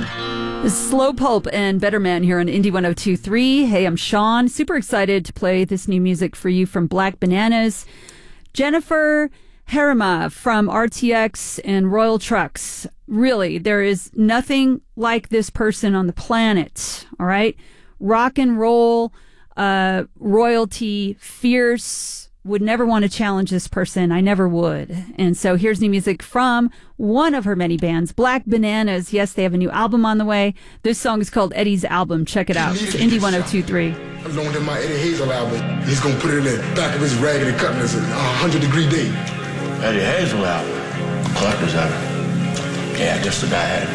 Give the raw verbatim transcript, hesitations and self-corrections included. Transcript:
This is Slow Pulp and Better Man here on Indie one oh two point three. Hey, I'm Sean. Super excited to play this new music for you from Black Bananas. Jennifer Harima from R T X and Royal Trucks. Really, there is nothing like this person on the planet. All right? Rock and roll, uh, royalty, fierce. Would never want to challenge this person. I never would. And so here's new music from one of her many bands, Black Bananas. Yes, they have a new album on the way. This song is called Eddie's Album. Check it out. It's Indie one oh two point three. I loaned him my Eddie Hazel album. He's going to put it in the back of his Raggedy Cutlass, a hundred degree day. Eddie Hazel album? Collector's album? Yeah, I guess the guy had it